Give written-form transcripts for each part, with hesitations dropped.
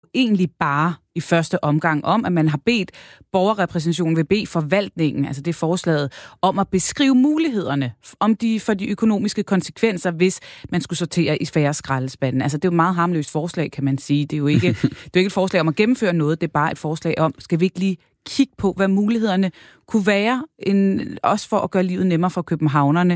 egentlig bare i første omgang om, at man har bedt borgerrepræsentationen vil bede forvaltningen, altså det forslaget, om at beskrive mulighederne for de økonomiske konsekvenser, hvis man skulle sortere i færre skraldespanden. Altså det er jo et meget harmløst forslag, kan man sige. Det er jo ikke et forslag om at gennemføre noget, det er bare et forslag om, skal vi ikke lige kigge på, hvad mulighederne kunne være, også for at gøre livet nemmere for københavnerne.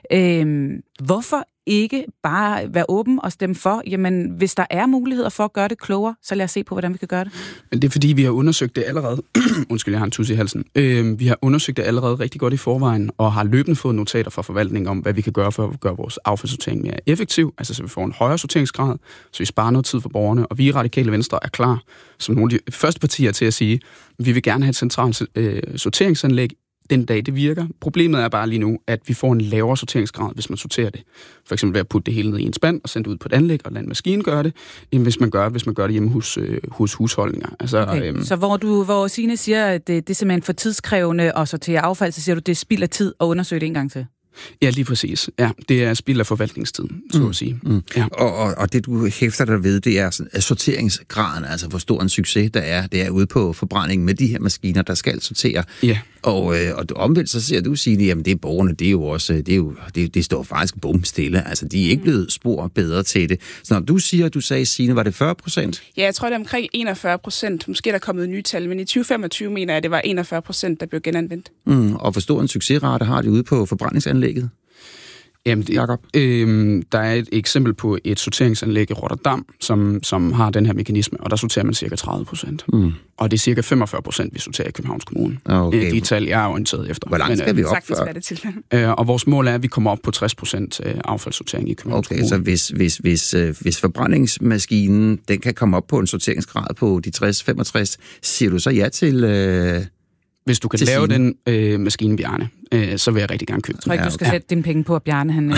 Hvorfor ikke bare være åben og stemme for? Jamen, hvis der er muligheder for at gøre det klogere, så lad os se på, hvordan vi kan gøre det. Men det er fordi, vi har undersøgt det allerede. Undskyld, jeg har en tusse i halsen. Vi har undersøgt det allerede rigtig godt i forvejen, og har løbende fået notater fra forvaltningen om, hvad vi kan gøre for at gøre vores affaldssortering mere effektiv, altså så vi får en højere sorteringsgrad, så vi sparer noget tid for borgerne. Og vi i Radikale Venstre er klar, som nogle af de første partier til at sige, at vi vil gerne have et centralt sorteringsanlæg den dag, det virker. Problemet er bare lige nu, at vi får en lavere sorteringsgrad, hvis man sorterer det. For eksempel ved at putte det hele ned i en spand og sende det ud på et anlæg, og lade en maskine gøre det, end hvis man gør det hjemme hos husholdninger. Altså, okay. Så hvor Signe siger, at det er simpelthen for tidskrævende at sortere affald, så siger du, det er spild af tid at undersøge det en gang til? Ja, lige præcis. Ja, det er spild af forvaltningstiden, så at sige. Ja. Og det, du hæfter dig ved, det er sorteringsgraden, altså hvor stor en succes der er. Det er ude på forbrændingen med de her maskiner, der skal sortere. Ja. Og omvendt så ser du sige, jamen det er borgerne, det er jo også, det står faktisk bomstille. Altså de er ikke blevet spor bedre til det. Så når du sagde, Signe, var det 40%? Ja, jeg tror, det er omkring 41%. Måske er der kommet nye tal, men i 2025 mener jeg, at det var 41%, der blev genanvendt. Og hvor stor en succesrate har de ude på forbrændingsanlægget? Jamen, der er et eksempel på et sorteringsanlæg i Rotterdam, som har den her mekanisme, og der sorterer man cirka 30%. Og det er cirka 45%, vi sorterer i Københavns Kommune. Okay. De tal, jeg er orienteret efter. Hvor langt skal vi op for? Og vores mål er, at vi kommer op på 60% affaldssortering i Københavns Kommune. Okay, så hvis forbrændingsmaskinen den kan komme op på en sorteringsgrad på de 60-65, siger du så ja til... Hvis du kan lave den maskine, Bjarne, så vil jeg rigtig gerne købe den. Jeg tror ikke, du skal sætte dine penge på, at Bjarne han...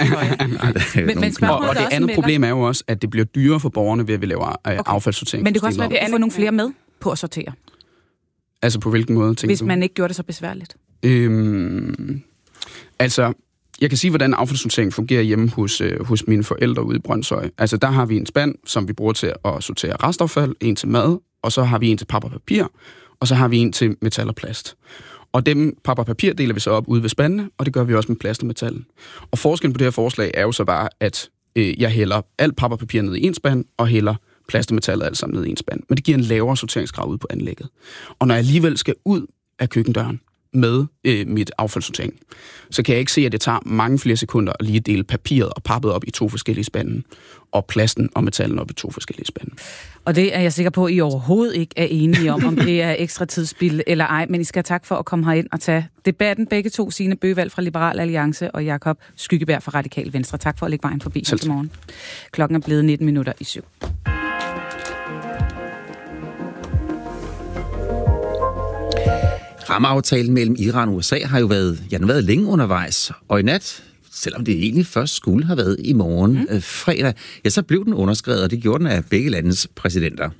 Og det andet problem er jo også, at det bliver dyrere for borgerne, ved at vi laver affaldssortering. Men det kan også være, at vi får nogle flere med på at sortere. Altså på hvilken måde, tænker Hvis man ikke gjorde det så besværligt. Altså, jeg kan sige, hvordan affaldssortering fungerer hjemme hos mine forældre ude i Brønshøj. Altså, der har vi en spand, som vi bruger til at sortere restaffald, en til mad, og så har vi en til pap og papir, og så har vi en til metal og plast. Og dem pap og papir deler vi så op ude ved spandene, og det gør vi også med plast og metal. Og forskellen på det her forslag er jo så bare, at jeg hælder alt pap og papir ned i en spand, og hælder plast og metal alt sammen ned i en spand. Men det giver en lavere sorteringsgrad ude på anlægget. Og når jeg alligevel skal ud af køkkendøren med mit affaldssortering, så kan jeg ikke se, at det tager mange flere sekunder at lige dele papiret og pappet op i 2 forskellige spande, og plasten og metallen op i 2 forskellige spande. Og det er jeg sikker på, at I overhovedet ikke er enige om det er ekstra tidsspilde eller ej, men I skal have tak for at komme herind og tage debatten. Begge to, Signe Bøgevald fra Liberal Alliance og Jakob Skyggeberg fra Radikale Venstre. Tak for at lægge vejen forbi til morgen. Klokken er blevet 7:19. Rammeaftalen mellem Iran og USA har jo været længe undervejs, og i nat, selvom det egentlig først skulle have været i morgen fredag, ja, så blev den underskrevet, og det gjorde den af begge landets præsidenter.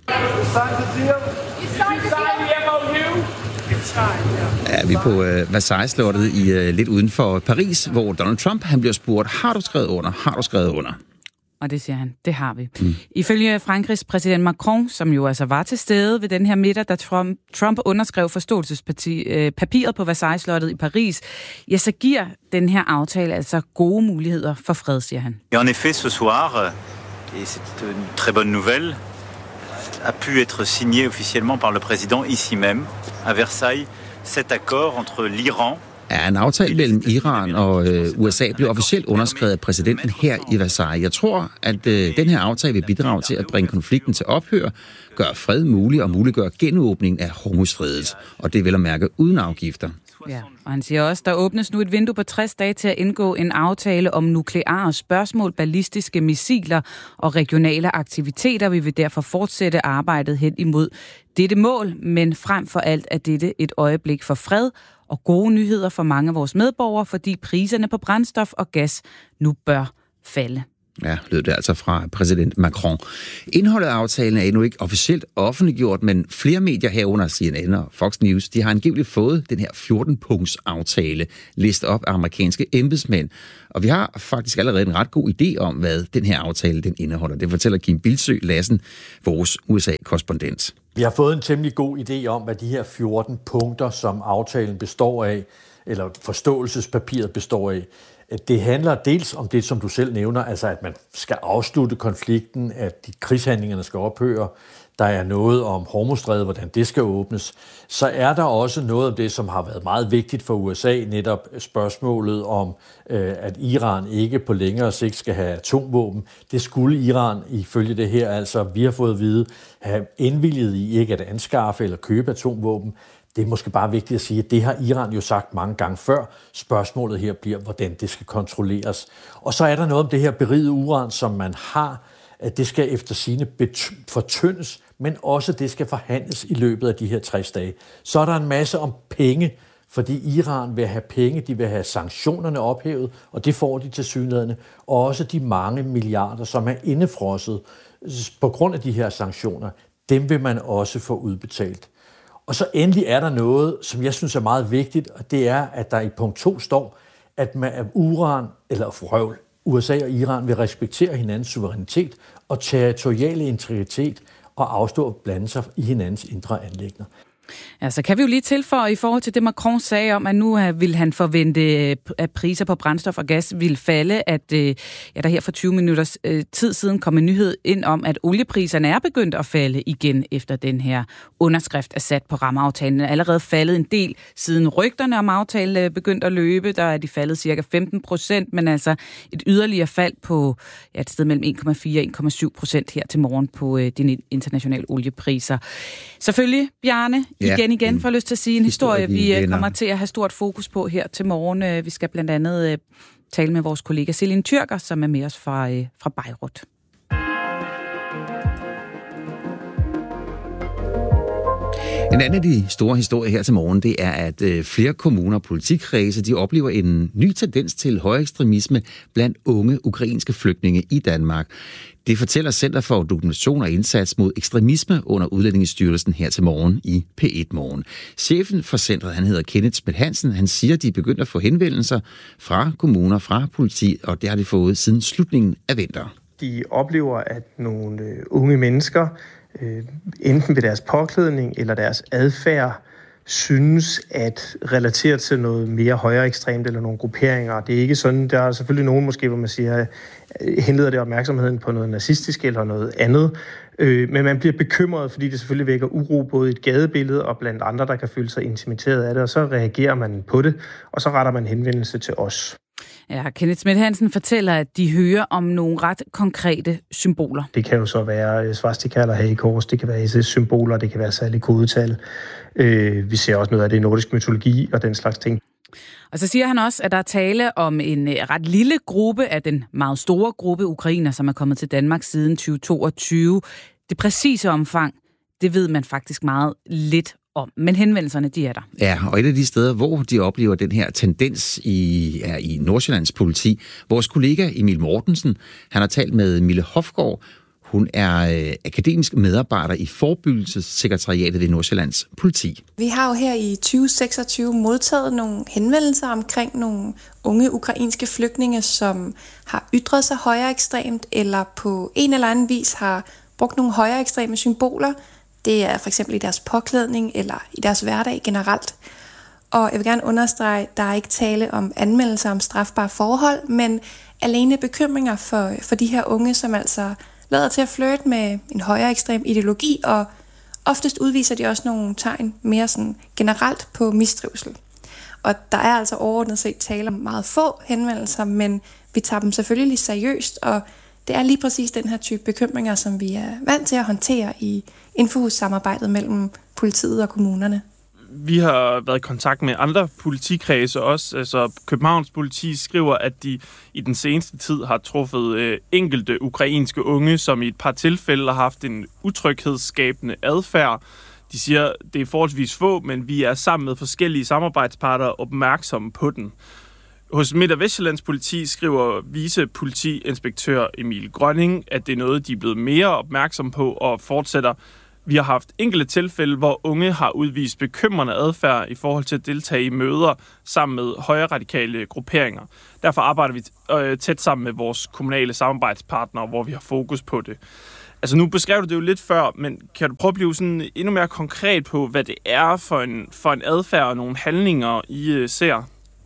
Ja, vi er på Versailles-slottet lidt uden for Paris, hvor Donald Trump han bliver spurgt, har du skrevet under? Har du skrevet under? Og det siger han, det har vi. Ifølge Frankrigs præsident Macron, som jo altså var til stede ved den her middag, da Trump underskrev forståelsespapiret på Versailles-slottet i Paris, ja, så giver den her aftale altså gode muligheder for fred, siger han. En effet, ce soir, et c'est une très bonne nouvelle, a pu être signé officiellement par le président ici même, à Versailles, cet accord entre l'Iran. Ja, en aftale mellem Iran og USA blev officielt underskrevet af præsidenten her i Versailles. Jeg tror, at den her aftale vil bidrage til at bringe konflikten til ophør, gøre fred mulig og muliggøre genåbning af Hormuzstrædet. Og det vil at mærke uden afgifter. Ja, og han siger også, der åbnes nu et vindue på 60 dage til at indgå en aftale om nukleare spørgsmål, ballistiske missiler og regionale aktiviteter. Vi vil derfor fortsætte arbejdet hen imod dette mål, men frem for alt er dette et øjeblik for fred og gode nyheder for mange af vores medborgere, fordi priserne på brændstof og gas nu bør falde. Ja, lød det altså fra præsident Macron. Indholdet af aftalen er endnu ikke officielt offentliggjort, men flere medier herunder CNN og Fox News, de har angiveligt fået den her 14-punkts aftale listet op af amerikanske embedsmænd. Og vi har faktisk allerede en ret god idé om, hvad den her aftale den indeholder. Det fortæller Kim Bildsøe Lassen, vores USA-korrespondent. Vi har fået en temmelig god idé om, hvad de her 14 punkter, som aftalen består af, eller forståelsespapiret består af. Det handler dels om det, som du selv nævner, altså at man skal afslutte konflikten, at de krigshandlingerne skal ophøre. Der er noget om Hormuzstrædet, hvordan det skal åbnes. Så er der også noget om det, som har været meget vigtigt for USA, netop spørgsmålet om, at Iran ikke på længere sigt skal have atomvåben. Det skulle Iran ifølge det her, altså vi har fået at vide, have indvilliget i ikke at anskaffe eller købe atomvåben. Det er måske bare vigtigt at sige, at det har Iran jo sagt mange gange før. Spørgsmålet her bliver, hvordan det skal kontrolleres. Og så er der noget om det her berigede uran, som man har, at det skal efter sigende fortyndes, men også det skal forhandles i løbet af de her 60 dage. Så er der en masse om penge, fordi Iran vil have penge, de vil have sanktionerne ophævet, og det får de tilsyneladende. Og også de mange milliarder, som er indefrosset på grund af de her sanktioner, dem vil man også få udbetalt. Og så endelig er der noget, som jeg synes er meget vigtigt, og det er, at der i punkt 2 står, at USA og Iran vil respektere hinandens suverænitet og territoriale integritet og afstå at blande sig i hinandens indre anliggender. Ja, så kan vi jo lige tilføje i forhold til det, Macron sagde om, at nu vil han forvente, at priser på brændstof og gas vil falde, at der her for 20 minutters tid siden kom en nyhed ind om, at oliepriserne er begyndt at falde igen efter den her underskrift er sat på rammeaftalen. Den er allerede faldet en del siden rygterne om aftalen begyndte at løbe. Der er de faldet cirka 15%, men altså et yderligere fald på et sted mellem 1,4 og 1,7% her til morgen på de internationale oliepriser. Selvfølgelig, Bjarne, igen får lyst til at sige en historie, vi kommer til at have stort fokus på her til morgen. Vi skal blandt andet tale med vores kollega Celine Tyrker, som er med os fra Beirut. En anden af de store historier her til morgen, det er, at flere kommuner og politikredse, de oplever en ny tendens til højere ekstremisme blandt unge ukrainske flygtninge i Danmark. Det fortæller Center for Dokumentation og Indsats mod Ekstremisme under Udlændingestyrelsen her til morgen i P1 Morgen. Chefen for centret, han hedder Kenneth Schmidt Hansen, han siger, at de er begyndt at få henvendelser fra kommuner, fra politi, og det har de fået siden slutningen af vinter. De oplever, at nogle unge mennesker, enten ved deres påklædning eller deres adfærd, synes at relatere til noget mere højere ekstremt eller nogle grupperinger. Det er ikke sådan, der er selvfølgelig nogen måske, hvor man siger, henleder det opmærksomheden på noget nazistisk eller noget andet. Men man bliver bekymret, fordi det selvfølgelig vækker uro både i et gadebillede og blandt andre, der kan føle sig intimideret af det, og så reagerer man på det, og så retter man henvendelse til os. Ja, Kenneth Schmidt Hansen fortæller, at de hører om nogle ret konkrete symboler. Det kan jo så være svastika eller hagekors, det kan være SS-symboler, det kan være særlige kodetal. Vi ser også noget af det i nordisk mytologi og den slags ting. Og så siger han også, at der er tale om en ret lille gruppe af den meget store gruppe ukrainer, som er kommet til Danmark siden 2022. Det præcise omfang, det ved man faktisk meget lidt om, men henvendelserne, de er der. Ja, og et af de steder, hvor de oplever den her tendens er i Nordsjællands politi. Vores kollega Emil Mortensen, han har talt med Mille Hofgaard. Hun er akademisk medarbejder i forebyggelsessekretariatet ved Nordsjællands politi. Vi har jo her i 2026 modtaget nogle henvendelser omkring nogle unge ukrainske flygtninge, som har ytret sig højere ekstremt, eller på en eller anden vis har brugt nogle højere ekstreme symboler. Det er for eksempel i deres påklædning eller i deres hverdag generelt. Og jeg vil gerne understrege, at der er ikke tale om anmeldelser om strafbare forhold, men alene bekymringer for de her unge, som altså lader til at flirte med en højere ekstrem ideologi, og oftest udviser de også nogle tegn mere sådan generelt på mistrivsel. Og der er altså overordnet set tale om meget få henvendelser, men vi tager dem selvfølgelig seriøst, og det er lige præcis den her type bekymringer, som vi er vant til at håndtere i infohussamarbejdet mellem politiet og kommunerne. Vi har været i kontakt med andre politikredse også. Altså Københavns politi skriver, at de i den seneste tid har truffet enkelte ukrainske unge, som i et par tilfælde har haft en utryghedsskabende adfærd. De siger, det er forholdsvis få, men vi er sammen med forskellige samarbejdspartnere opmærksomme på den. Hos Midt- og Vestjyllands politi skriver vicepolitiinspektør Emil Grønning, at det er noget, de er blevet mere opmærksom på og fortsætter. Vi har haft enkelte tilfælde, hvor unge har udvist bekymrende adfærd i forhold til at deltage i møder sammen med højre radikale grupperinger. Derfor arbejder vi tæt sammen med vores kommunale samarbejdspartnere, hvor vi har fokus på det. Altså nu beskrev du det jo lidt før, men kan du prøve at blive sådan endnu mere konkret på, hvad det er for en adfærd og nogle handlinger, I ser?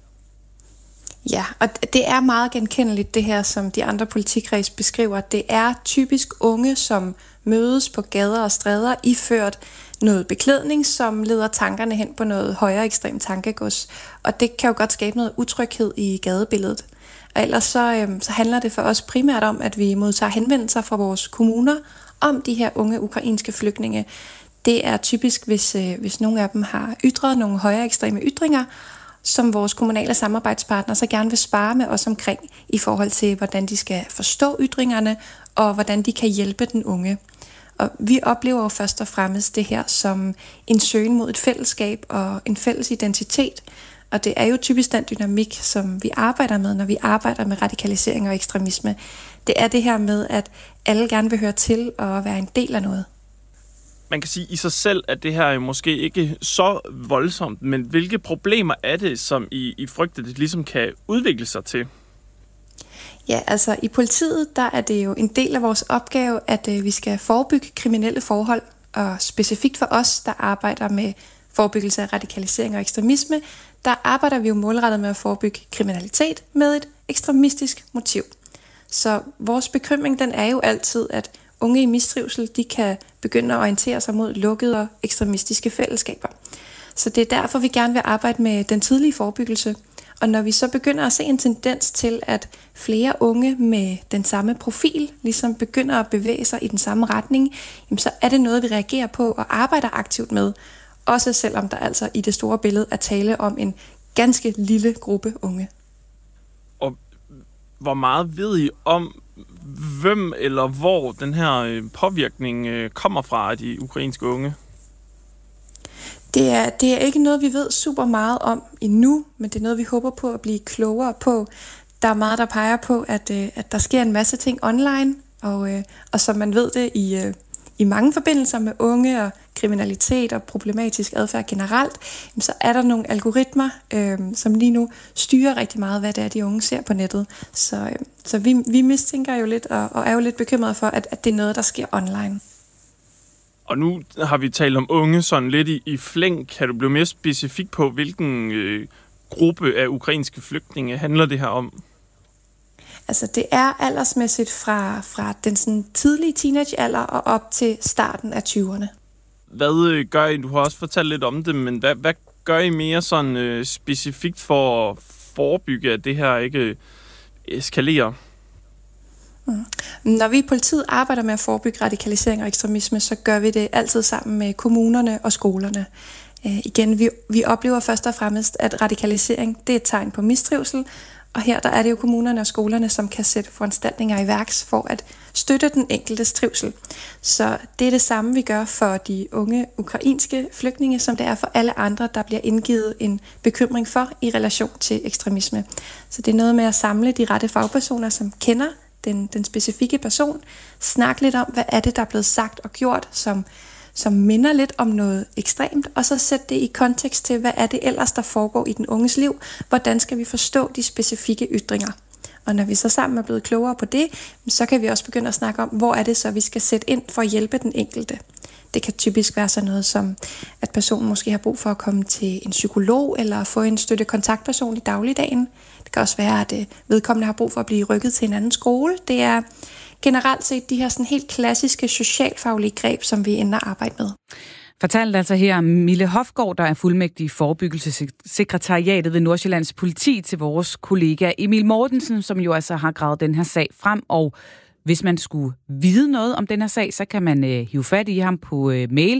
Ja, og det er meget genkendeligt det her, som de andre politikreds beskriver. Det er typisk unge, som mødes på gader og stræder, iført noget beklædning, som leder tankerne hen på noget højere ekstrem tankegods. Og det kan jo godt skabe noget utryghed i gadebilledet. Og ellers så handler det for os primært om, at vi modtager henvendelser fra vores kommuner om de her unge ukrainske flygtninge. Det er typisk, hvis nogle af dem har ytret nogle højere ekstreme ytringer, som vores kommunale samarbejdspartner så gerne vil spare med os omkring i forhold til, hvordan de skal forstå ytringerne, og hvordan de kan hjælpe den unge. Og vi oplever jo først og fremmest det her som en søgen mod et fællesskab og en fælles identitet. Og det er jo typisk den dynamik, som vi arbejder med, når vi arbejder med radikalisering og ekstremisme. Det er det her med, at alle gerne vil høre til og være en del af noget. Man kan sige i sig selv, at det her er måske ikke så voldsomt, men hvilke problemer er det, som I frygter, det ligesom kan udvikle sig til? Ja, altså i politiet, der er det jo en del af vores opgave, at vi skal forebygge kriminelle forhold. Og specifikt for os, der arbejder med forebyggelse af radikalisering og ekstremisme, der arbejder vi jo målrettet med at forebygge kriminalitet med et ekstremistisk motiv. Så vores bekymring, den er jo altid, at unge i mistrivsel, de kan begynde at orientere sig mod lukkede og ekstremistiske fællesskaber. Så det er derfor, vi gerne vil arbejde med den tidlige forebyggelse. Og når vi så begynder at se en tendens til, at flere unge med den samme profil ligesom begynder at bevæge sig i den samme retning, jamen så er det noget, vi reagerer på og arbejder aktivt med. Også selvom der altså i det store billede er tale om en ganske lille gruppe unge. Og hvor meget ved I om, hvem eller hvor den her påvirkning kommer fra af de ukrainske unge? Det er ikke noget, vi ved super meget om endnu, men det er noget, vi håber på at blive klogere på. Der er meget, der peger på, at der sker en masse ting online, og som man ved det i mange forbindelser med unge og kriminalitet og problematisk adfærd generelt, så er der nogle algoritmer, som lige nu styrer rigtig meget, hvad det er, de unge ser på nettet. Så vi mistænker jo lidt og er jo lidt bekymrede for, at det er noget, der sker online. Og nu har vi talt om unge sådan lidt i flæng. Kan du blive mere specifik på, hvilken gruppe af ukrainske flygtninge handler det her om? Altså det er aldersmæssigt fra den sådan tidlige teenagealder og op til starten af 20'erne. Hvad gør I? Du har også fortalt lidt om det, men hvad gør I mere sådan specifikt for at forebygge, at det her ikke eskalerer? Når vi i politiet arbejder med at forebygge radikalisering og ekstremisme, så gør vi det altid sammen med kommunerne og skolerne. Igen, vi oplever først og fremmest, at radikalisering det er et tegn på mistrivsel, og her der er det jo kommunerne og skolerne, som kan sætte foranstaltninger i værks for at støtte den enkeltes trivsel. Så det er det samme, vi gør for de unge ukrainske flygtninge, som det er for alle andre, der bliver indgivet en bekymring for i relation til ekstremisme. Så det er noget med at samle de rette fagpersoner, som kender den specifikke person, snakke lidt om, hvad er det, der er blevet sagt og gjort, som minder lidt om noget ekstremt, og så sætte det i kontekst til, hvad er det ellers, der foregår i den unges liv, hvordan skal vi forstå de specifikke ytringer. Og når vi så sammen er blevet klogere på det, så kan vi også begynde at snakke om, hvor er det så, vi skal sætte ind for at hjælpe den enkelte. Det kan typisk være sådan noget som, at personen måske har brug for at komme til en psykolog, eller få en støttekontaktperson i dagligdagen. Det kan også være, at vedkommende har brug for at blive rykket til en anden skole. Det er generelt set de her sådan helt klassiske socialfaglige greb, som vi ender at arbejde med. Fortalte altså her Mille Hofgaard, der er fuldmægtig i forebyggelsessekretariatet ved Nordsjællands politi, til vores kollega Emil Mortensen, som jo altså har gravet den her sag frem. Og hvis man skulle vide noget om den her sag, så kan man hive fat i ham på mail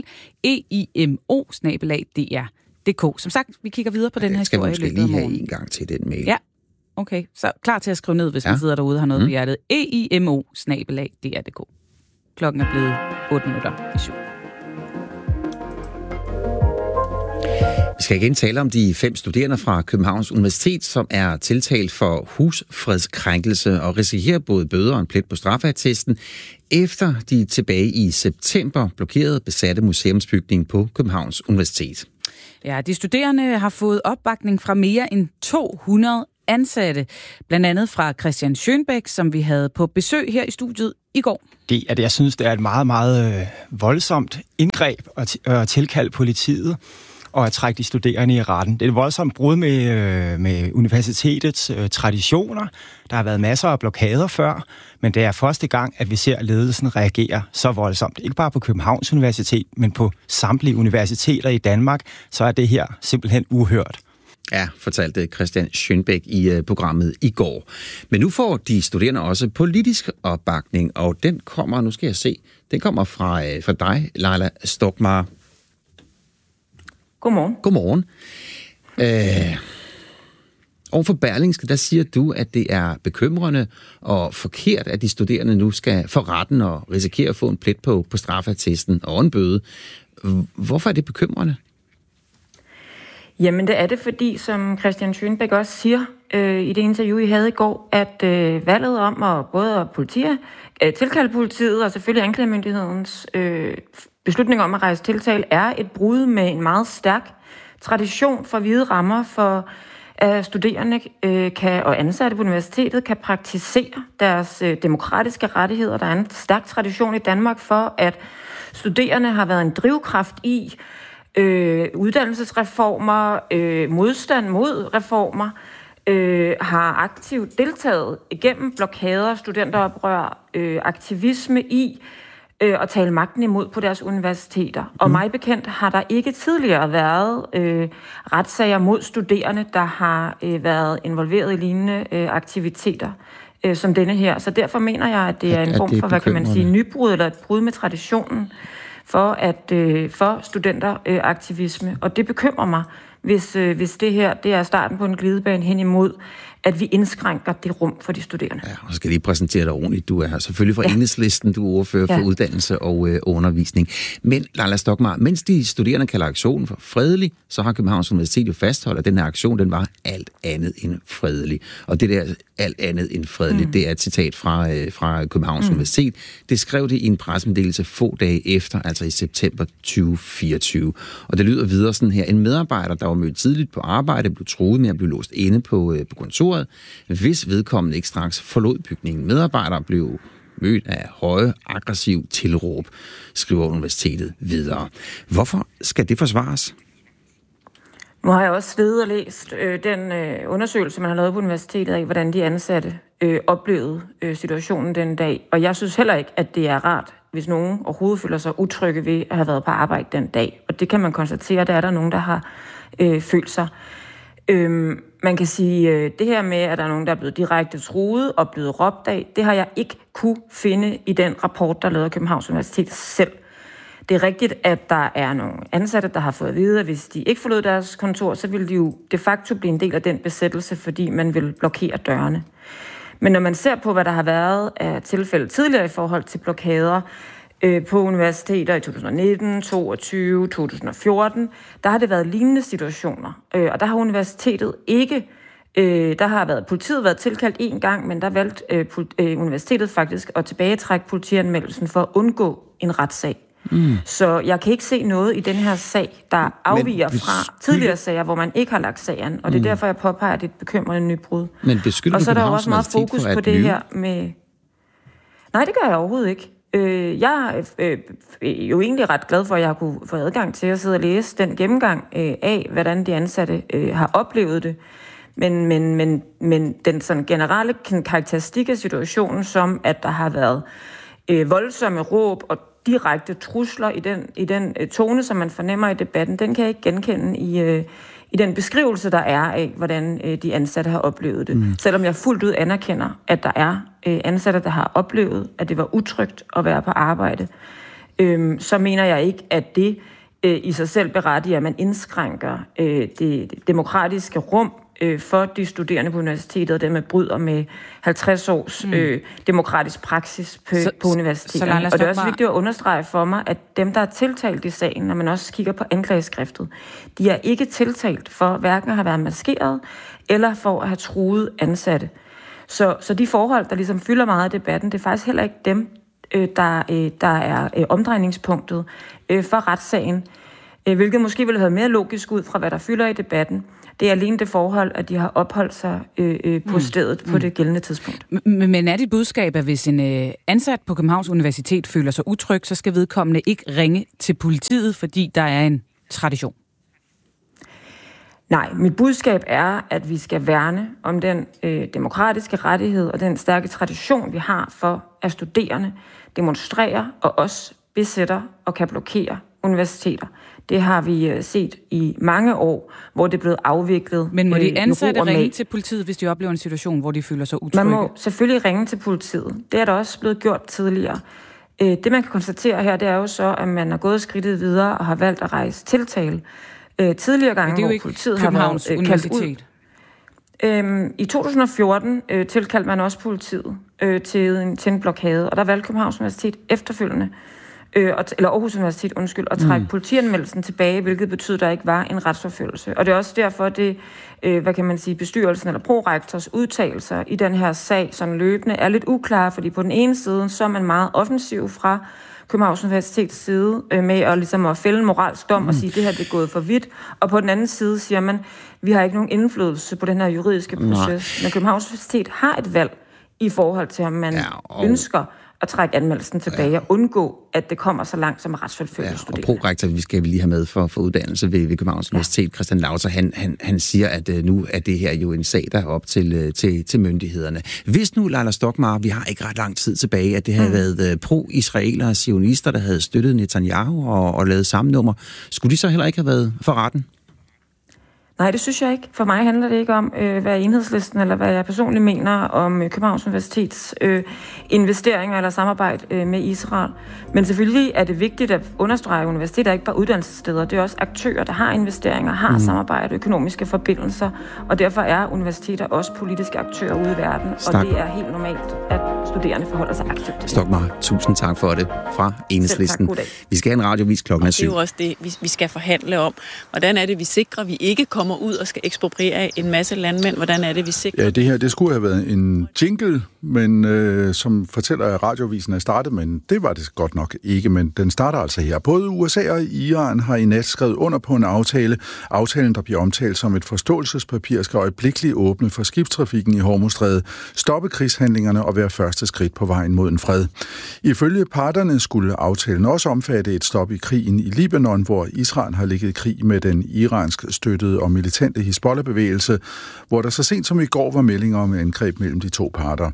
eimo@dr.dk. Som sagt, vi kigger videre på den her historie. Skal måske lige have en gang til den mail. Ja, okay. Så klar til at skrive ned, hvis man sidder derude og har noget på hjertet. eimo@dr.dk. Klokken er blevet 8:08. Vi skal igen tale om de 5 studerende fra Københavns Universitet, som er tiltalt for husfredskrænkelse og risikerer både bøder og en plet på straffeattesten, efter de tilbage i september blokerede besatte museumsbygning på Københavns Universitet. Ja, de studerende har fået opbakning fra mere end 200 ansatte, blandt andet fra Christian Schönbeck, som vi havde på besøg her i studiet i går. Jeg synes, det er et meget, meget voldsomt indgreb at tilkalde politiet og at trække de studerende i retten. Det er et voldsomt brud med universitetets traditioner. Der har været masser af blokader før, men det er første gang, at vi ser ledelsen reagere så voldsomt. Ikke bare på Københavns Universitet, men på samtlige universiteter i Danmark, så er det her simpelthen uhørt. Ja, fortalte Christian Schönbeck i programmet i går. Men nu får de studerende også politisk opbakning, og den kommer, nu skal jeg se, den kommer fra dig, Laila Stokmar. Godmorgen. Godmorgen. Overfor Berlingske, der siger du, at det er bekymrende og forkert, at de studerende nu skal for retten og risikere at få en plet på straffeattesten og en bøde. Hvorfor er det bekymrende? Jamen det er det, fordi som Christian Schönbeck også siger i det interview, I havde i går, at valget om at både tilkalde politiet og selvfølgelig anklagemyndighedens beslutning om at rejse tiltale er et brud med en meget stærk tradition for hvide rammer for at studerende og ansatte på universitetet kan praktisere deres demokratiske rettigheder. Der er en stærk tradition i Danmark for, at studerende har været en drivkraft i uddannelsesreformer, modstand mod reformer, har aktivt deltaget igennem blokader, studenteroprør, aktivisme i at tale magten imod på deres universiteter. Og mig bekendt har der ikke tidligere været retssager mod studerende, der har været involveret i lignende aktiviteter som denne her. Så derfor mener jeg, at det er en form for, hvad kan man sige, nybrud eller et brud med traditionen for studenteraktivisme. Og det bekymrer mig, hvis det her det er starten på en glidebane hen imod, at vi indskrænker det rum for de studerende. Ja, og skal lige præsentere dig ordentligt. Du er her selvfølgelig fra Enhedslisten, du er ordfører for uddannelse og undervisning. Men Laila Stokmar, mens de studerende kalder aktionen for fredelig, så har Københavns Universitet jo fastholdt, at den her aktion, den var alt andet end fredelig. Og det der alt andet end fredeligt, det er et citat fra Københavns Universitet. Det skrev det i en pressemeddelelse få dage efter, altså i september 2024. Og det lyder videre sådan her. En medarbejder, der var mødt tidligt på arbejde, blev truet med at blive låst inde på kontoret, hvis vedkommende ikke straks forlod bygningen. Medarbejdere blev mødt af høje, aggressiv tilråb, skriver universitetet videre. Hvorfor skal det forsvares? Nu har jeg også siddet og læst den undersøgelse, man har lavet på universitetet af, hvordan de ansatte oplevede situationen den dag. Og jeg synes heller ikke, at det er rart, hvis nogen overhovedet føler sig utrygge ved at have været på arbejde den dag. Og det kan man konstatere, at der er der nogen, der har følt sig. Man kan sige, det her med, at der er nogen, der er blevet direkte truet og blevet råbt af, det har jeg ikke kunne finde i den rapport, der er lavet af Københavns Universitet selv. Det er rigtigt, at der er nogle ansatte, der har fået at vide, at hvis de ikke forlod deres kontor, så ville de jo de facto blive en del af den besættelse, fordi man vil blokere dørene. Men når man ser på, hvad der har været af tilfælde tidligere i forhold til blokader på universiteter i 2019, 2022, 2014, der har det været lignende situationer. Og der har universitetet ikke... politiet været tilkaldt en gang, men der valgte universitetet faktisk at tilbagetrække politianmeldelsen for at undgå en retssag. Så jeg kan ikke se noget i den her sag, der afviger fra tidligere sager, hvor man ikke har lagt sagen, og det er derfor, jeg påpeger, at det er et bekymrende nybrud. Men beskylder og så er der også meget fokus fokus på det her med... Nej, det gør jeg overhovedet ikke. Jeg er jo egentlig ret glad for, at jeg har kunne få adgang til at sidde og læse den gennemgang af, hvordan de ansatte har oplevet det. Men den sådan generelle karakteristik af situationen, som at der har været voldsomme råb og direkte trusler i den tone, som man fornemmer i debatten, den kan jeg ikke genkende i den beskrivelse, der er af, hvordan de ansatte har oplevet det. Selvom jeg fuldt ud anerkender, at der er ansatte, der har oplevet, at det var utrygt at være på arbejde, så mener jeg ikke, at det i sig selv berettiger, at man indskrænker det demokratiske rum for de studerende på universitetet, og dermed bryder med 50 års demokratisk praksis på universiteterne. Og det er også vigtigt at understrege for mig, at dem, der er tiltalt i sagen, når man også kigger på anklageskriftet, de er ikke tiltalt for hverken at have været maskeret, eller for at have truet ansatte. Så de forhold, der ligesom fylder meget i debatten, det er faktisk heller ikke dem, der er omdrejningspunktet for retssagen, hvilket måske ville have mere logisk ud fra, hvad der fylder i debatten. Det er alene det forhold, at de har opholdt sig på stedet på det gældende tidspunkt. Men er dit budskab, at hvis en ansat på Københavns Universitet føler sig utryg, så skal vedkommende ikke ringe til politiet, fordi der er en tradition? Nej, mit budskab er, at vi skal værne om den demokratiske rettighed og den stærke tradition, vi har for, at studerende demonstrerer og også besætter og kan blokere universiteter. Det har vi set i mange år, hvor det er blevet afviklet. Men må de ansatte ringe til politiet, hvis de oplever en situation, hvor de føler sig utrygge? Man må selvfølgelig ringe til politiet. Det er der også blevet gjort tidligere. Det, man kan konstatere her, det er jo så, at man er gået skridtet videre og har valgt at rejse tiltale. Tidligere gange, hvor politiet har været kaldt ud. I 2014 tilkaldte man også politiet til en blokade, og der valgte Københavns Universitet efterfølgende, eller Aarhus Universitet, at trække politianmeldelsen tilbage, hvilket betyder, at der ikke var en retsforfølgelse. Og det er også derfor, det, bestyrelsen eller prorektors udtalelser i den her sag, sådan løbende, er lidt uklare, fordi på den ene side, så er man meget offensiv fra Københavns Universitets side med at fælde en moralsk dom og sige, at det her det er gået for vidt. Og på den anden side siger man, vi har ikke nogen indflydelse på den her juridiske proces. Men Københavns Universitet har et valg i forhold til, om man ønsker at trække anmeldelsen tilbage og undgå, at det kommer så langt som retsforfølgelse studerende. Og prorektor, vi skal lige have med for uddannelse ved Københavns Universitet, Christian Lauter, han siger, at nu er det her jo en sag, der er op til myndighederne. Hvis nu, Laila Stokmar, vi har ikke ret lang tid tilbage, at det havde været pro-israelere og zionister, der havde støttet Netanyahu og lavet sammenummer, skulle de så heller ikke have været for retten? Nej, det synes jeg ikke. For mig handler det ikke om, hvad Enhedslisten eller hvad jeg personligt mener om Københavns Universitets investeringer eller samarbejde med Israel. Men selvfølgelig er det vigtigt at understrege, at universiteter er ikke bare uddannelsessteder. Det er også aktører, der har investeringer, har samarbejde, økonomiske forbindelser, og derfor er universiteter også politiske aktører ude i verden. Og det er helt normalt, at studerende forholder sig aktivt til det. Stokmar, tusind tak for det fra Enhedslisten. Vi skal have en radiovis klokken 7. Det er jo også det, vi skal forhandle om. Hvordan er det, vi sikrer, at vi ikke kommer ud og skal ekspropriere en masse landmænd? Hvordan er det, vi sikrer? Ja, det her, det skulle have været en jingle, men som fortæller, at radiovisen er startet, men det var det godt nok ikke, men den starter altså her. Både USA og Iran har i nat skrevet under på en aftale. Aftalen, der bliver omtalt som et forståelsespapir, skal øjeblikkeligt åbne for skibstrafikken i Hormuzstrædet, stoppe krigshandlingerne og være første skridt på vejen mod en fred. Ifølge parterne skulle aftalen også omfatte et stop i krigen i Libanon, hvor Israel har ligget i krig med den iransk støttede og militante Hizbollah-bevægelse, hvor der så sent som i går var meldinger om angreb mellem de to parter.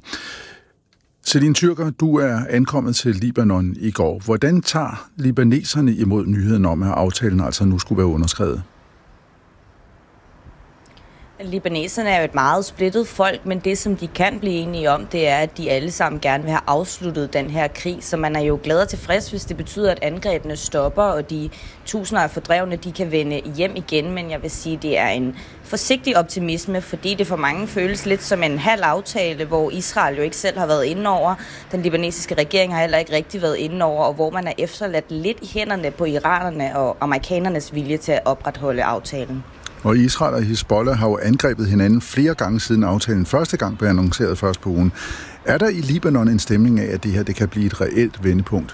Celine Tyrker, du er ankommet til Libanon i går. Hvordan tager libaneserne imod nyheden om, at aftalen altså nu skulle være underskrevet? Libaneserne er jo et meget splittet folk, men det, som de kan blive enige om, det er, at de alle sammen gerne vil have afsluttet den her krig. Så man er jo glad og tilfreds, hvis det betyder, at angrebene stopper, og de tusinder af fordrevne, de kan vende hjem igen. Men jeg vil sige, det er en forsigtig optimisme, fordi det for mange føles lidt som en halv aftale, hvor Israel jo ikke selv har været inde over. Den libanesiske regering har heller ikke rigtig været inde over, og hvor man er efterladt lidt i hænderne på iranerne og amerikanernes vilje til at opretholde aftalen. Og Israel og Hizbollah har jo angrebet hinanden flere gange siden aftalen første gang blev annonceret først på ugen. Er der i Libanon en stemning af, at det her det kan blive et reelt vendepunkt?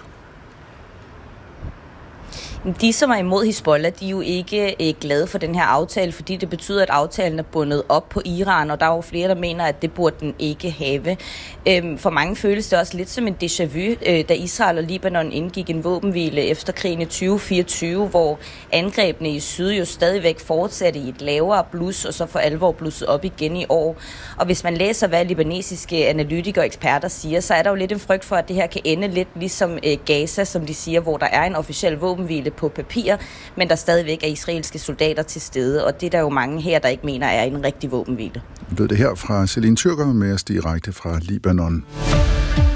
De, som er imod Hizbollah, de er jo ikke glade for den her aftale, fordi det betyder, at aftalen er bundet op på Iran, og der er jo flere, der mener, at det burde den ikke have. For mange føles det også lidt som en déjà vu, da Israel og Libanon indgik en våbenhvile efter krigen i 2024, hvor angrebene i syd jo stadigvæk fortsatte i et lavere blus, og så for alvor blusset op igen i år. Og hvis man læser, hvad libanesiske analytikere og eksperter siger, så er der jo lidt en frygt for, at det her kan ende lidt ligesom Gaza, som de siger, hvor der er en officiel våbenhvile på papir, men der stadigvæk er israelske soldater til stede, og det er der jo mange her, der ikke mener er en rigtig våbenhvile. Lød det her fra Celine Tyrker med os direkte fra Libanon.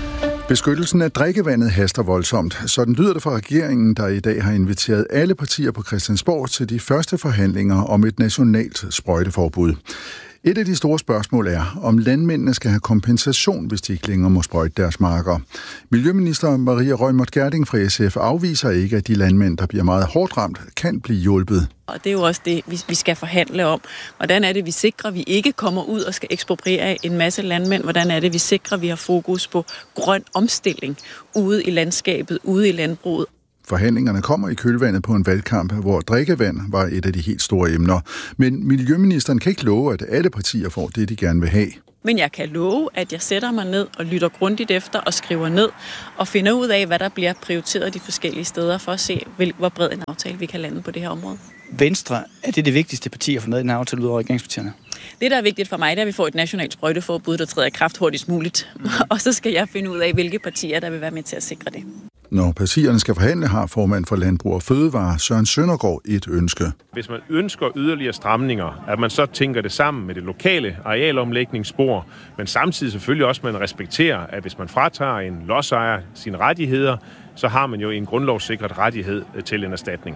Beskyttelsen af drikkevandet haster voldsomt. Sådan lyder det fra regeringen, der i dag har inviteret alle partier på Christiansborg til de første forhandlinger om et nationalt sprøjteforbud. Et af de store spørgsmål er, om landmændene skal have kompensation, hvis de ikke længere må sprøjte deres marker. Miljøminister Maria Reumert Gjerding fra SF afviser ikke, at de landmænd, der bliver meget hårdt ramt, kan blive hjulpet. Og det er jo også det, vi skal forhandle om. Hvordan er det, vi sikrer, at vi ikke kommer ud og skal ekspropriere en masse landmænd? Hvordan er det, vi sikrer, at vi har fokus på grøn omstilling ude i landskabet, ude i landbruget? Forhandlingerne kommer i kølvandet på en valgkamp, hvor drikkevand var et af de helt store emner. Men miljøministeren kan ikke love, at alle partier får det, de gerne vil have. Men jeg kan love, at jeg sætter mig ned og lytter grundigt efter og skriver ned og finder ud af, hvad der bliver prioriteret de forskellige steder for at se, hvor bred en aftale vi kan lande på det her område. Venstre, er det vigtigste parti at få med i den aftale ud over regeringspartierne? Det, der er vigtigt for mig, det er, at vi får et nationalt sprøjteforbud, der træder i kraft hurtigst muligt. Og så skal jeg finde ud af, hvilke partier, der vil være med til at sikre det. Når partierne skal forhandle, har formand for Landbrug og Fødevare, Søren Søndergaard, et ønske. Hvis man ønsker yderligere stramninger, at man så tænker det sammen med det lokale arealomlægningsspor, men samtidig selvfølgelig også, at man respekterer, at hvis man fratager en lodsejer sine rettigheder, så har man jo en grundlovssikret rettighed til en erstatning.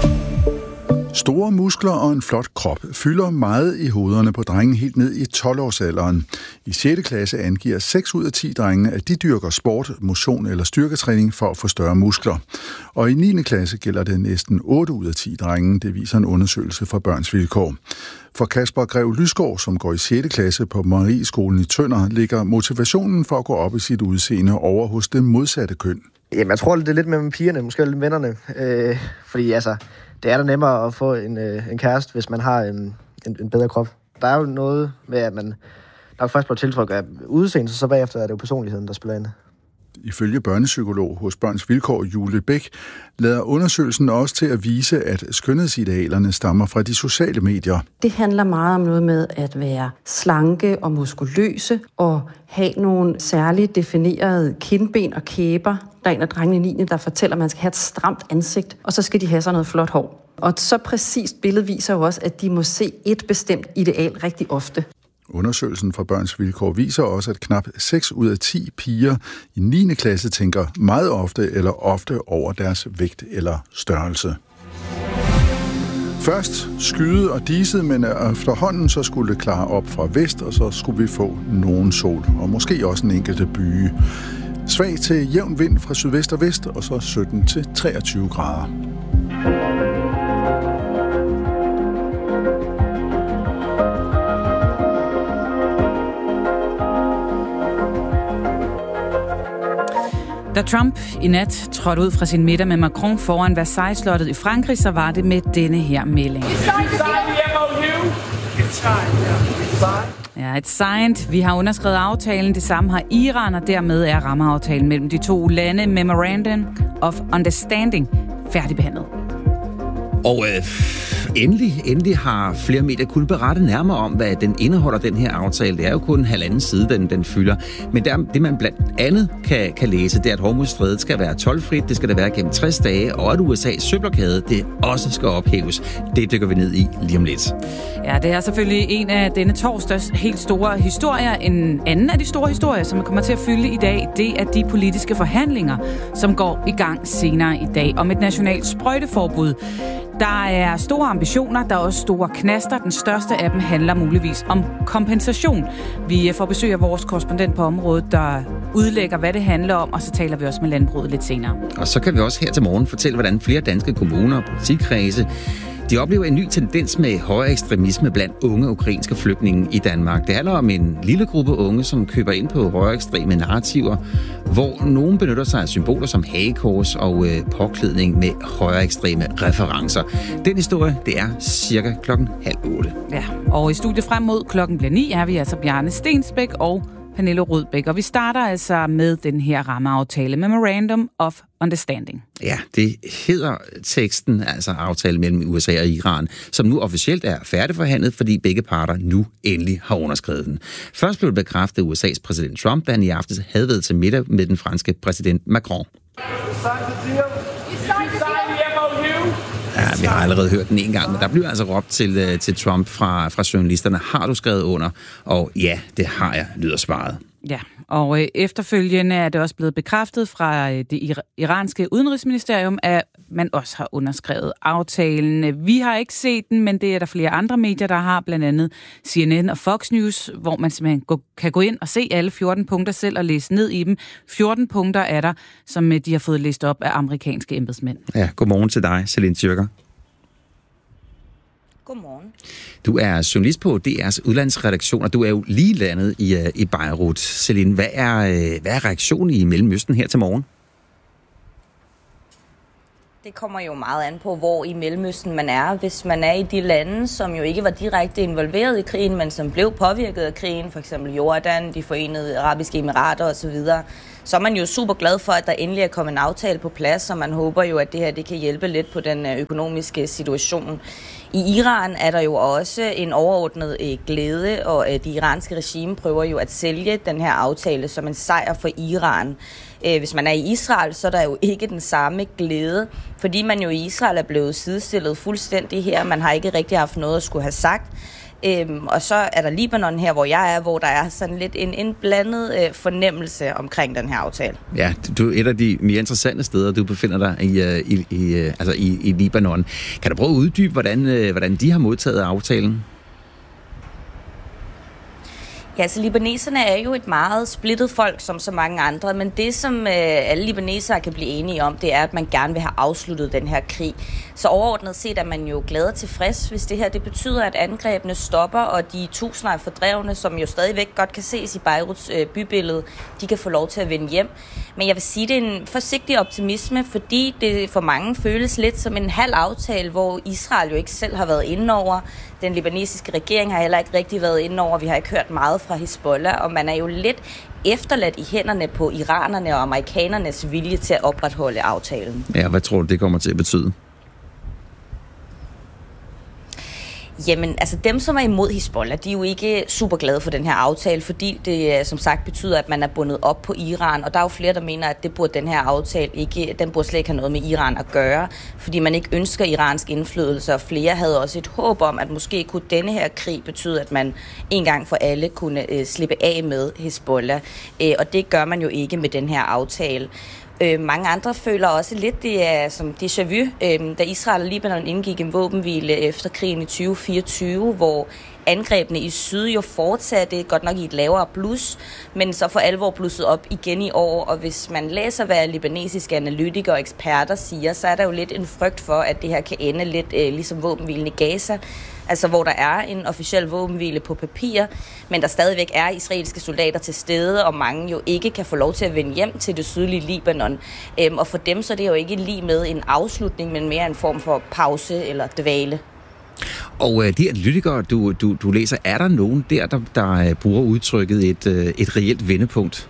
Store muskler og en flot krop fylder meget i hovederne på drenge helt ned i 12-årsalderen. I 6. klasse angiver 6 ud af 10 drenge, at de dyrker sport, motion eller styrketræning for at få større muskler. Og i 9. klasse gælder det næsten 8 ud af 10 drenge, det viser en undersøgelse fra Børns Vilkår. For Kasper Grev Lysgaard, som går i 6. klasse på Marieskolen i Tønder, ligger motivationen for at gå op i sit udseende over hos det modsatte køn. Jamen, jeg tror, det er lidt med pigerne, måske lidt vennerne. Fordi altså, det er da nemmere at få en kæreste, hvis man har en bedre krop. Der er jo noget med, at man nok først bliver tiltrykket af udseende, så bagefter er det jo personligheden, der spiller ind. Ifølge børnepsykolog hos Børns Vilkår, Julie Bæk, lader undersøgelsen også til at vise, at skønhedsidealerne stammer fra de sociale medier. Det handler meget om noget med at være slanke og muskuløse og have nogle særligt definerede kindben og kæber. Der er en af drengene i 9. der fortæller, at man skal have et stramt ansigt, og så skal de have sådan noget flot hår. Og så præcist billede viser jo også, at de må se et bestemt ideal rigtig ofte. Undersøgelsen fra Børns Vilkår viser også, at knap 6 ud af 10 piger i 9. klasse tænker meget ofte eller ofte over deres vægt eller størrelse. Først skyde og diset, men efterhånden så skulle det klare op fra vest, og så skulle vi få nogen sol, og måske også en enkelte byge. Svag til jævn vind fra sydvest og vest, og så 17 til 23 grader. Da Trump i nat trådte ud fra sin middag med Macron foran Versailles-slottet i Frankrig, så var det med denne her melding. Ja, it's signed. Vi har underskrevet aftalen. Det samme har Iran, og dermed er rammeaftalen mellem de to lande, Memorandum of Understanding, færdigbehandlet. Og endelig har flere medier kunnet berette nærmere om, hvad den indeholder, den her aftale. Det er jo kun 1,5 side, den fylder. Men det, man blandt andet kan læse, det er, at Hormuzstrædet skal være toldfrit, det skal der være gennem 60 dage, og at USA's søblokade, det også skal ophæves. Det dykker vi ned i lige om lidt. Ja, det er selvfølgelig en af denne torsdags helt store historier. En anden af de store historier, som kommer til at fylde i dag, det er de politiske forhandlinger, som går i gang senere i dag om et nationalt sprøjteforbud. Der er store ambitioner, der er også store knaster. Den største af dem handler muligvis om kompensation. Vi får besøg af vores korrespondent på området, der udlægger, hvad det handler om, og så taler vi også med landbruget lidt senere. Og så kan vi også her til morgen fortælle, hvordan flere danske kommuner og politikredse de oplever en ny tendens med højere ekstremisme blandt unge ukrainske flygtninge i Danmark. Det handler om en lille gruppe unge, som køber ind på højere ekstreme narrativer, hvor nogen benytter sig af symboler som hagekors og påklædning med højere ekstreme referencer. Den historie, det er cirka 7:30. Ja, og i studiet frem mod 9:00 er vi altså Bjarne Stensbæk og Pernille Rødbæk, og vi starter altså med den her rammeaftale, Memorandum of Understanding. Ja, det hedder teksten, altså aftale mellem USA og Iran, som nu officielt er færdigforhandlet, fordi begge parter nu endelig har underskrevet den. Først blev det bekræftet af USA's præsident Trump, da han i aftes havde været til middag med den franske præsident Macron. Ja, vi har allerede hørt den en gang, men der blev altså råbt til Trump fra journalisterne. Har du skrevet under? Og ja, det har jeg, lyder svaret. Ja, og efterfølgende er det også blevet bekræftet fra det iranske udenrigsministerium, at man også har underskrevet aftalen. Vi har ikke set den, men det er der flere andre medier, der har, blandt andet CNN og Fox News, hvor man simpelthen kan gå ind og se alle 14 punkter selv og læse ned i dem. 14 punkter er der, som de har fået læst op af amerikanske embedsmænd. Ja, godmorgen til dig, Celine Tjørker. Godmorgen. Du er journalist på DR's udlandsredaktion, og du er jo lige landet i Beirut. Celine, hvad er reaktionen i Mellemøsten her til morgen? Det kommer jo meget an på, hvor i Mellemøsten man er. Hvis man er i de lande, som jo ikke var direkte involveret i krigen, men som blev påvirket af krigen, f.eks. Jordan, de Forenede Arabiske Emirater osv., så er man jo super glad for, at der endelig er kommet en aftale på plads, og man håber jo, at det her det kan hjælpe lidt på den økonomiske situation. I Iran er der jo også en overordnet glæde, og det iranske regime prøver jo at sælge den her aftale som en sejr for Iran. Hvis man er i Israel, så er der jo ikke den samme glæde, fordi man jo i Israel er blevet sidestillet fuldstændig her. Man har ikke rigtig haft noget at skulle have sagt. Og så er der Libanon her, hvor jeg er, hvor der er sådan lidt en blandet fornemmelse omkring den her aftale. Ja, du er et af de mere interessante steder, du befinder dig i Libanon. Kan du prøve at uddybe, hvordan de har modtaget aftalen? Ja, så libaneserne er jo et meget splittet folk, som så mange andre, men det, som alle libanesere kan blive enige om, det er, at man gerne vil have afsluttet den her krig. Så overordnet set er man jo glad og tilfreds, hvis det her det betyder, at angrebene stopper, og de tusinder af fordrevne, som jo stadigvæk godt kan ses i Beiruts bybillede, de kan få lov til at vende hjem. Men jeg vil sige, det er en forsigtig optimisme, fordi det for mange føles lidt som en halv aftale, hvor Israel jo ikke selv har været inde over. Den libanesiske regering har heller ikke rigtig været inde over. Vi har ikke hørt meget fra Hezbollah, og man er jo lidt efterladt i hænderne på iranerne og amerikanernes vilje til at opretholde aftalen. Ja, hvad tror du, det kommer til at betyde? Jamen, altså dem, som er imod Hezbollah, de er jo ikke super glade for den her aftale, fordi det som sagt betyder, at man er bundet op på Iran, og der er jo flere, der mener, at det burde den her aftale ikke, den burde slet ikke have noget med Iran at gøre, fordi man ikke ønsker iransk indflydelse, og flere havde også et håb om, at måske kunne denne her krig betyde, at man en gang for alle kunne slippe af med Hezbollah, og det gør man jo ikke med den her aftale. Mange andre føler også lidt, det er som déjà vu, da Israel og Libanon indgik en våbenhvile efter krigen i 2024, hvor angrebene i syd jo fortsatte, godt nok i et lavere blus, men så for alvor blusset op igen i år. Og hvis man læser, hvad libanesiske analytikere og eksperter siger, så er der jo lidt en frygt for, at det her kan ende lidt ligesom våbenhvilen i Gaza, altså hvor der er en officiel våbenhvile på papir, men der stadigvæk er israelske soldater til stede, og mange jo ikke kan få lov til at vende hjem til det sydlige Libanon. Og for dem så er det jo ikke lige med en afslutning, men mere en form for pause eller dvale. Og de analytikere, du læser, er der nogen der bruger udtrykket et reelt vendepunkt?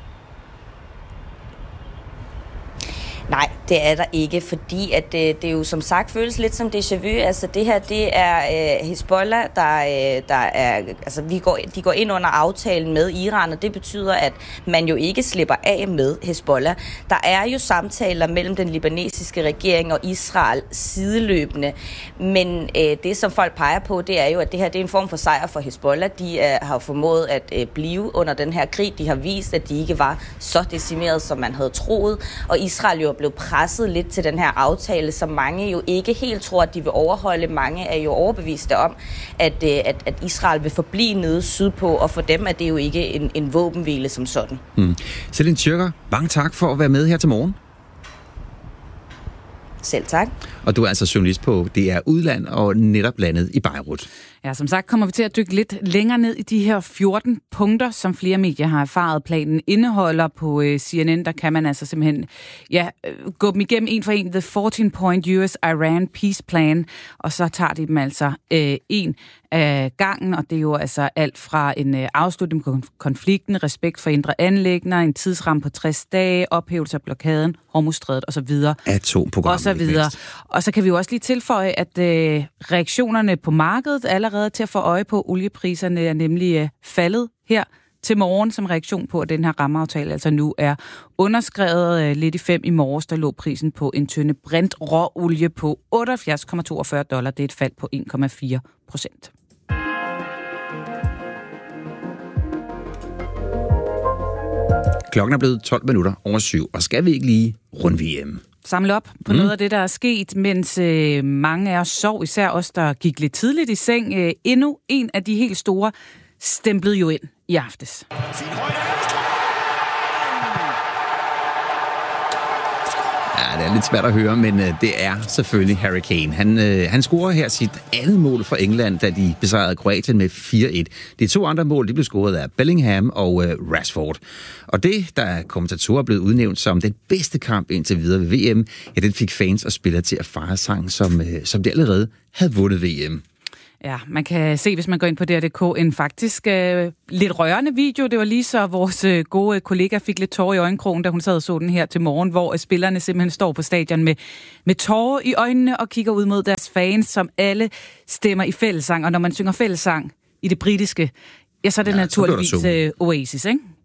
Nej, det er der ikke, fordi at det jo som sagt føles lidt som déjà vu. Altså det her, det er Hezbollah, der er, altså de går ind under aftalen med Iran, og det betyder, at man jo ikke slipper af med Hezbollah. Der er jo samtaler mellem den libanesiske regering og Israel sideløbende, men det som folk peger på, det er jo, at det her det er en form for sejr for Hezbollah. De har formået at blive under den her krig. De har vist, at de ikke var så decimeret, som man havde troet, og Israel jo blev presset lidt til den her aftale, som mange jo ikke helt tror, at de vil overholde. Mange er jo overbeviste om, at Israel vil forblive nede sydpå, og for dem er det jo ikke en våbenhvile som sådan. Celine Tjørker, mange tak for at være med her til morgen. Selv tak. Og du er altså journalist på DR Udland og netop landet i Beirut. Ja, som sagt kommer vi til at dykke lidt længere ned i de her 14 punkter, som flere medier har erfaret. Planen indeholder på CNN, der kan man altså simpelthen gå dem igennem en for en. The 14-point US-Iran Peace Plan, og så tager de dem altså en af gangen, og det er jo altså alt fra en afslutning på konflikten, respekt for indre anliggender, en tidsramme på 60 dage, ophævelse af blokaden, Hormuzstrædet osv. Atomprogrammet. Og så kan vi jo også lige tilføje, at reaktionerne på markedet allerede til at få øje på oliepriserne er nemlig faldet her til morgen som reaktion på, at den her rammeaftale altså nu er underskrevet lidt i 5 i morges. Der lå prisen på en tønde brint råolie på $78,42. Det er et fald på 1,4%. Klokken er blevet 7:12, og skal vi ikke lige rundt VM? Samle op på noget af det, der er sket, mens mange af os sov, især os, der gik lidt tidligt i seng. Endnu en af de helt store stemplede jo ind i aftes. Ja, det er lidt svært at høre, men det er selvfølgelig Harry Kane. Han scorer her sit andet mål for England, da de besejrede Kroatien med 4-1. De 2 andre mål, de blev scoret af Bellingham og Rashford. Og det, der kommentatorer er blevet udnævnt som den bedste kamp indtil videre ved VM, ja, den fik fans og spillere til at fejre sang, som de allerede havde vundet VM. Ja, man kan se, hvis man går ind på DR.dk, en faktisk lidt rørende video. Det var lige så vores gode kollega fik lidt tårer i øjenkrogen, da hun sad og så den her til morgen, hvor spillerne simpelthen står på stadion med tårer i øjnene og kigger ud mod deres fans, som alle stemmer i fællessang. Og når man synger fællessang i det britiske, ja, så er det naturligvis Oasis, ikke?